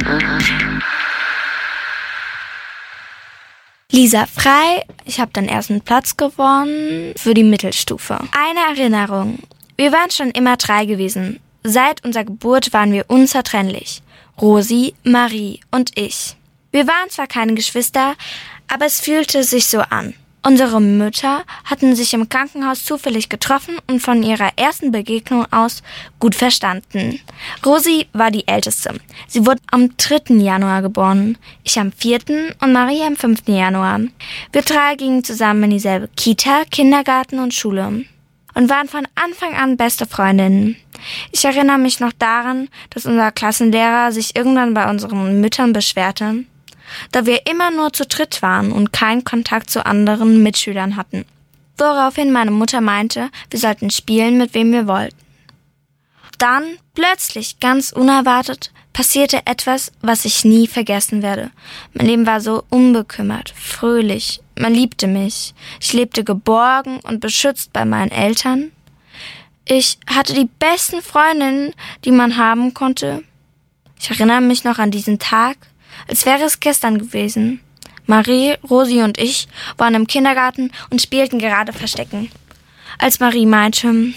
Lisa Frei, ich habe den ersten Platz gewonnen für die Mittelstufe. Eine Erinnerung. Wir waren schon immer 3 gewesen. Seit unserer Geburt waren wir unzertrennlich. Rosi, Marie und ich. Wir waren zwar keine Geschwister, aber es fühlte sich so an. Unsere Mütter hatten sich im Krankenhaus zufällig getroffen und von ihrer ersten Begegnung aus gut verstanden. Rosi war die Älteste. Sie wurde am 3. Januar geboren, ich am 4. und Marie am 5. Januar. Wir 3 gingen zusammen in dieselbe Kita, Kindergarten und Schule und waren von Anfang an beste Freundinnen. Ich erinnere mich noch daran, dass unser Klassenlehrer sich irgendwann bei unseren Müttern beschwerte, da wir immer nur zu dritt waren und keinen Kontakt zu anderen Mitschülern hatten. Woraufhin meine Mutter meinte, wir sollten spielen, mit wem wir wollten. Dann, plötzlich, ganz unerwartet, passierte etwas, was ich nie vergessen werde. Mein Leben war so unbekümmert, fröhlich, man liebte mich. Ich lebte geborgen und beschützt bei meinen Eltern. Ich hatte die besten Freundinnen, die man haben konnte. Ich erinnere mich noch an diesen Tag, als wäre es gestern gewesen. Marie, Rosi und ich waren im Kindergarten und spielten gerade Verstecken. Als Marie meinte,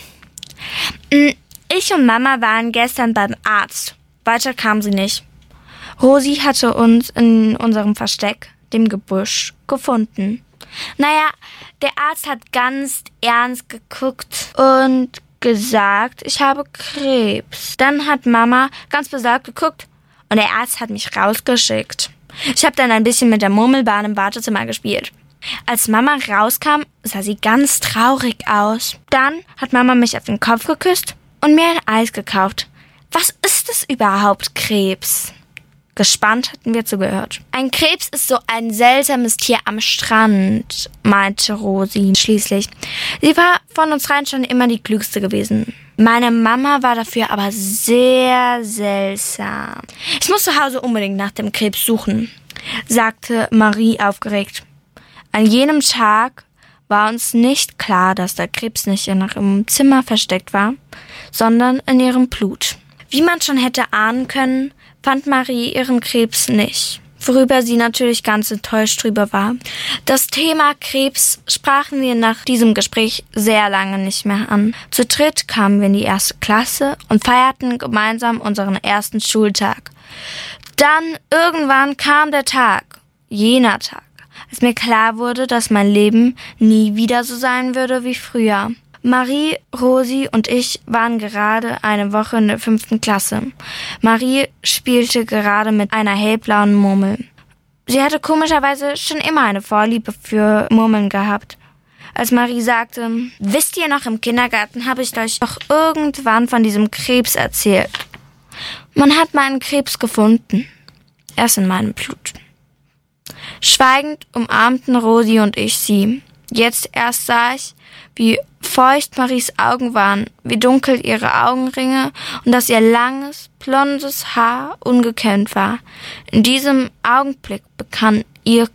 ich und Mama waren gestern beim Arzt. Weiter kam sie nicht. Rosi hatte uns in unserem Versteck, dem Gebüsch, gefunden. Naja, der Arzt hat ganz ernst geguckt und gesagt, ich habe Krebs. Dann hat Mama ganz besorgt geguckt und der Arzt hat mich rausgeschickt. Ich habe dann ein bisschen mit der Murmelbahn im Wartezimmer gespielt. Als Mama rauskam, sah sie ganz traurig aus. Dann hat Mama mich auf den Kopf geküsst und mir ein Eis gekauft. Was ist es überhaupt, Krebs? Gespannt hatten wir zugehört. Ein Krebs ist so ein seltsames Tier am Strand, meinte Rosi schließlich. Sie war von uns dreien schon immer die Klügste gewesen. Meine Mama war dafür aber sehr seltsam. Ich muss zu Hause unbedingt nach dem Krebs suchen, sagte Marie aufgeregt. An jenem Tag war uns nicht klar, dass der Krebs nicht in ihrem Zimmer versteckt war, sondern in ihrem Blut. Wie man schon hätte ahnen können, fand Marie ihren Krebs nicht, worüber sie natürlich ganz enttäuscht drüber war. Das Thema Krebs sprachen wir nach diesem Gespräch sehr lange nicht mehr an. Zu dritt kamen wir in die 1. Klasse und feierten gemeinsam unseren ersten Schultag. Dann irgendwann kam der Tag, jener Tag, als mir klar wurde, dass mein Leben nie wieder so sein würde wie früher. Marie, Rosi und ich waren gerade eine Woche in der 5. Klasse. Marie spielte gerade mit einer hellblauen Murmel. Sie hatte komischerweise schon immer eine Vorliebe für Murmeln gehabt. Als Marie sagte, wisst ihr noch, im Kindergarten habe ich euch doch irgendwann von diesem Krebs erzählt. Man hat meinen Krebs gefunden. Er ist in meinem Blut. Schweigend umarmten Rosi und ich sie. Jetzt erst sah ich, wie feucht Maries Augen waren, wie dunkel ihre Augenringe und dass ihr langes, blondes Haar ungekämmt war. In diesem Augenblick begann ihr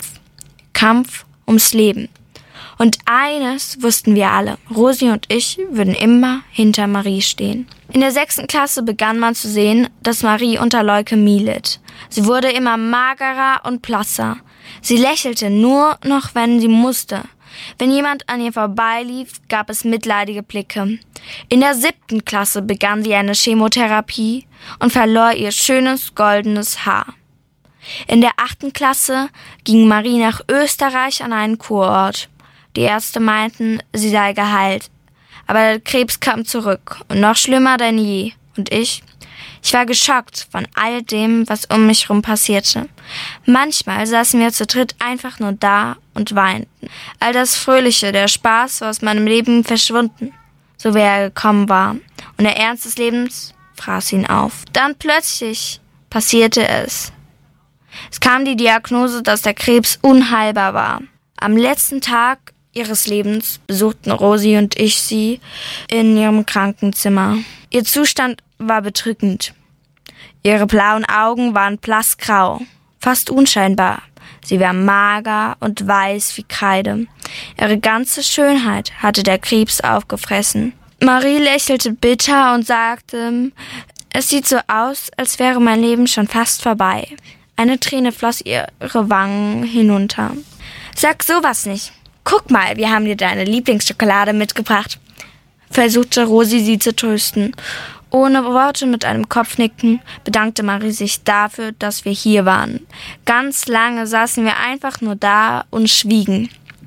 Kampf ums Leben. Und eines wussten wir alle, Rosi und ich würden immer hinter Marie stehen. In der 6. Klasse begann man zu sehen, dass Marie unter Leukämie litt. Sie wurde immer magerer und blasser. Sie lächelte nur noch, wenn sie musste. Wenn jemand an ihr vorbeilief, gab es mitleidige Blicke. In der 7. Klasse begann sie eine Chemotherapie und verlor ihr schönes goldenes Haar. In der 8. Klasse ging Marie nach Österreich an einen Kurort. Die Ärzte meinten, sie sei geheilt. Aber der Krebs kam zurück und noch schlimmer denn je. Und ich war geschockt von all dem, was um mich herum passierte. Manchmal saßen wir zu dritt einfach nur da und weinten. All das Fröhliche, der Spaß war aus meinem Leben verschwunden, so wie er gekommen war. Und der Ernst des Lebens fraß ihn auf. Dann plötzlich passierte es. Es kam die Diagnose, dass der Krebs unheilbar war. Am letzten Tag ihres Lebens besuchten Rosi und ich sie in ihrem Krankenzimmer. Ihr Zustand war bedrückend. Ihre blauen Augen waren blassgrau, fast unscheinbar. Sie war mager und weiß wie Kreide. Ihre ganze Schönheit hatte der Krebs aufgefressen. Marie lächelte bitter und sagte, Es sieht so aus, als wäre mein Leben schon fast vorbei. Eine Träne floss ihre Wangen hinunter. Sag sowas nicht. Guck mal, wir haben dir deine Lieblingsschokolade mitgebracht, versuchte Rosi sie zu trösten. Ohne Worte, mit einem Kopfnicken, bedankte Marie sich dafür, dass wir hier waren. Ganz lange saßen wir einfach nur da und schwiegen,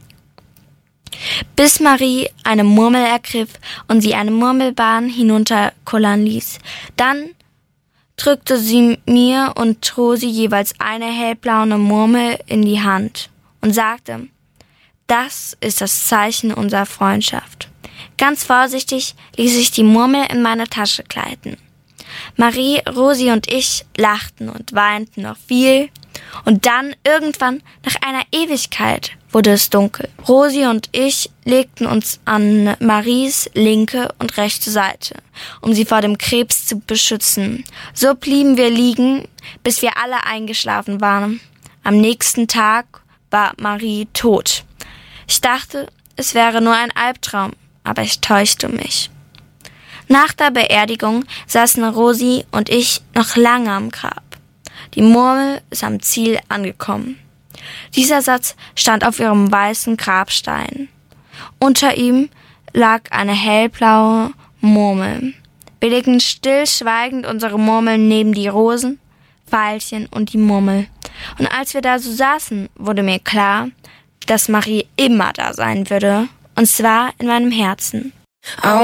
bis Marie eine Murmel ergriff und sie eine Murmelbahn hinunterkullern ließ. Dann drückte sie mir und Rosi jeweils eine hellblaue Murmel in die Hand und sagte: Das ist das Zeichen unserer Freundschaft. Ganz vorsichtig ließ ich die Murmel in meine Tasche gleiten. Marie, Rosi und ich lachten und weinten noch viel. Und dann, irgendwann, nach einer Ewigkeit, wurde es dunkel. Rosi und ich legten uns an Maries linke und rechte Seite, um sie vor dem Krebs zu beschützen. So blieben wir liegen, bis wir alle eingeschlafen waren. Am nächsten Tag war Marie tot. Ich dachte, es wäre nur ein Albtraum, aber ich täuschte mich. Nach der Beerdigung saßen Rosi und ich noch lange am Grab. Die Murmel ist am Ziel angekommen. Dieser Satz stand auf ihrem weißen Grabstein. Unter ihm lag eine hellblaue Murmel. Wir legten stillschweigend unsere Murmeln neben die Rosen, Veilchen und die Murmel. Und als wir da so saßen, wurde mir klar, dass Marie immer da sein würde. Und zwar in meinem Herzen.